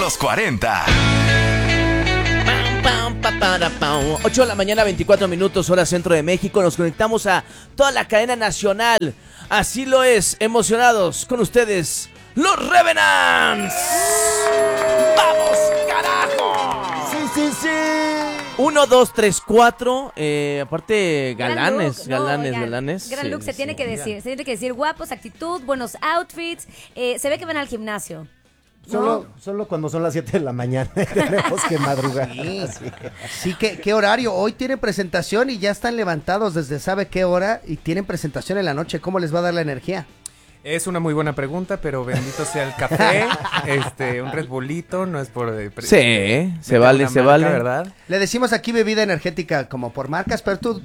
los 40. 8 de la mañana, 24 minutos, hora centro de México. Nos conectamos a toda la cadena nacional. Así lo es, emocionados con ustedes, los Revenants. ¡Vamos, carajo! Sí. 1, 2, 3, 4. Aparte, galanes. Gran look, se tiene que decir guapos, actitud, buenos outfits. Se ve que van al gimnasio. Solo cuando son las 7 de la mañana tenemos que madrugar. Sí, ¿qué horario? Hoy tienen presentación y ya están levantados desde sabe qué hora y tienen presentación en la noche. ¿Cómo les va a dar la energía? Es una muy buena pregunta, pero bendito sea el café, un Red Bullito, no es por... Sí, se vale, ¿verdad? Le decimos aquí bebida energética como por marcas, pero tú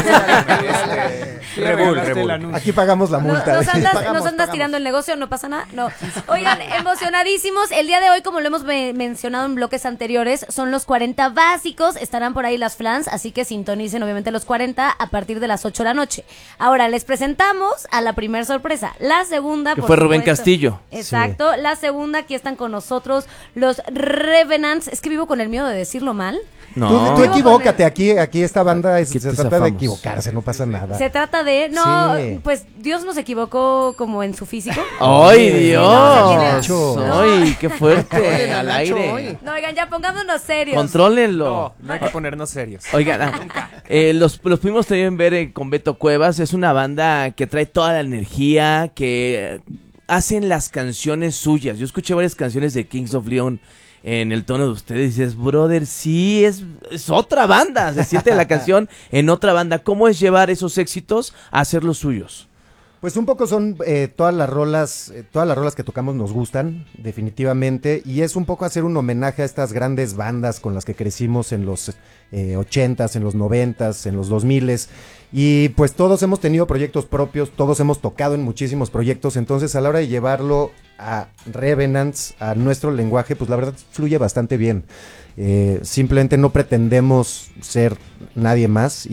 dale. Rebul. Aquí pagamos la multa. ¿Nos andas tirando el negocio? ¿No pasa nada? No. Oigan, emocionadísimos. El día de hoy, como lo hemos mencionado en bloques anteriores, son los 40 básicos. Estarán por ahí las flans, así que sintonicen obviamente los 40 a partir de las 8 de la noche. Ahora, les presentamos a la primer sorpresa. La segunda, que fue Rubén Castillo. Exacto, sí. La segunda, aquí están con nosotros los Revenants. Es que vivo con el miedo de decirlo mal. No. Tú equivócate, aquí esta banda se trata de equivocarse, no pasa nada. Se trata de, pues Dios nos equivocó como en su físico. ¡Ay, Dios! ¡Ay, qué fuerte! Al aire. No, oigan, ya pongámonos serios. Contrólenlo. No hay que ponernos serios. Oigan, los pudimos también ver con Beto Cuevas. Es una banda que trae toda la energía, que hacen las canciones suyas. Yo escuché varias canciones de Kings of Leon en el tono de ustedes y dices, brother, sí, es otra banda. Se siente la canción en otra banda. ¿Cómo es llevar esos éxitos a hacer los suyos? Pues un poco son todas las rolas que tocamos nos gustan, definitivamente, y es un poco hacer un homenaje a estas grandes bandas con las que crecimos en los 80s, en los 90s, en los 2000s, y pues todos hemos tenido proyectos propios, todos hemos tocado en muchísimos proyectos, entonces a la hora de llevarlo a Revenants, a nuestro lenguaje, pues la verdad fluye bastante bien. Simplemente no pretendemos ser nadie más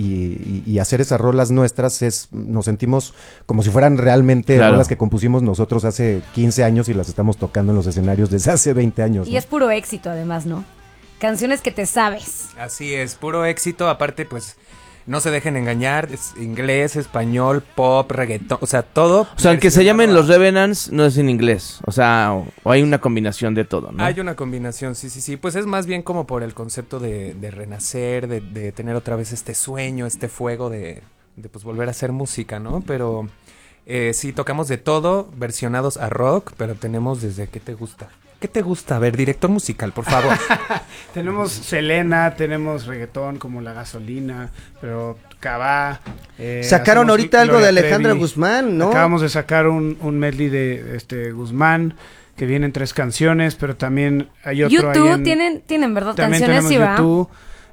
y hacer esas rolas nuestras nos sentimos como si fueran realmente rolas que compusimos nosotros hace 15 años y las estamos tocando en los escenarios desde hace 20 años. Y ¿no? es puro éxito además, ¿no? Canciones que te sabes. Así es, puro éxito, aparte pues no se dejen engañar, es inglés, español, pop, reggaetón, o sea, todo. O sea, aunque se llamen los Revenants, no es en inglés, o sea, o hay una combinación de todo, ¿no? Hay una combinación, sí, pues es más bien como por el concepto de renacer, de tener otra vez este sueño, este fuego de pues volver a hacer música, ¿no? Pero sí, tocamos de todo, versionados a rock, pero tenemos desde ¿qué te gusta? ¿Qué te gusta? A ver, director musical, por favor. Tenemos Selena, tenemos reggaetón como La Gasolina, pero Cabá. Sacaron ahorita algo de Alejandra Guzmán, ¿no? Acabamos de sacar un medley de Guzmán, que vienen 3 canciones, pero también hay otro YouTube, tienen ¿verdad? También Canciones, tenemos sí, YouTube.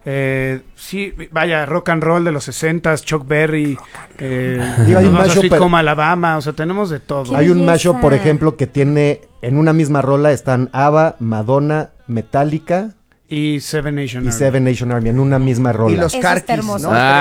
Sí, vaya, rock and roll de los 60s, Chuck Berry, hay un mashup como Alabama, o sea, tenemos de todo. Hay un mashup, por ejemplo, que tiene en una misma rola están ABBA, Madonna, Metallica y Seven Nation Army en una misma rola. Y los Carquis, ¿no?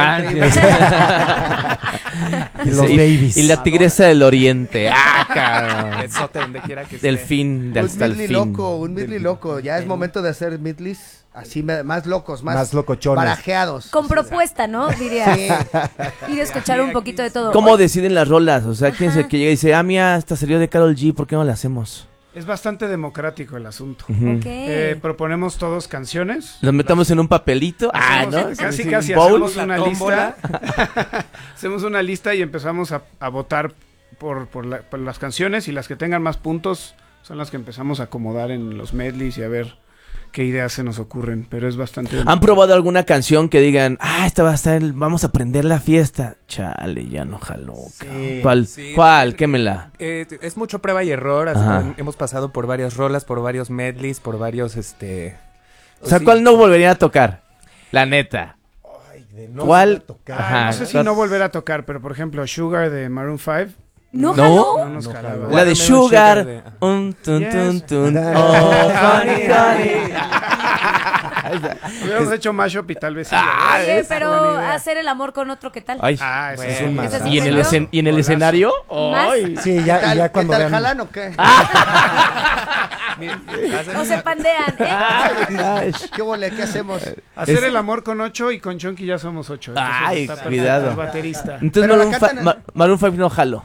Y los Babies. Y la Tigresa del Oriente. Cabrón. Donde quiera que Del esté. fin, hasta el fin. Un medley loco. Ya es momento de hacer medleys así más locos, más locochones, barajeados. Con propuesta, ¿no? Diría. Sí. Ir a escuchar un poquito de todo. ¿Cómo deciden las rolas? O sea, ¿quién es el que llega y dice, mía, esta salió de Karol G, ¿por qué no la hacemos? Es bastante democrático el asunto. Okay. Proponemos todos canciones. Los metamos en un papelito. ¿No? Casi hacemos una lista. Hacemos una lista y empezamos a votar por las canciones, y las que tengan más puntos son las que empezamos a acomodar en los medleys y a ver qué ideas se nos ocurren, pero es bastante... ¿Han probado alguna canción que digan, esta va a estar, vamos a prender la fiesta? Chale, ya no jaló. Sí, ¿Cuál? Sí. ¿Cuál? Quémela. Es mucho prueba y error, hemos pasado por varias rolas, por varios medleys, por varios, O sea, ¿cuál no volvería a tocar? La neta. ¿Cuál? No sé si no volver a tocar, pero por ejemplo, Sugar de Maroon 5... No nos jalaba. La de Sugar. Tun, tun, tun. Oh, funny. Hubiéramos hecho mashup y tal vez sí. Oye, pero hacer el amor con otro, ¿qué tal? Ay, eso es un más. ¿Y en el escenario? Sí, ya cuando ¿Qué tal jalan o qué? O se pandean, ¿eh? Ay, ¿Qué vole? ¿Qué hacemos? Hacer Es- el amor con 8 y con Chonky ya somos 8. Ay, cuidado. El baterista. Entonces Pero la Maroon cantan en- Maroon 5 no jalo.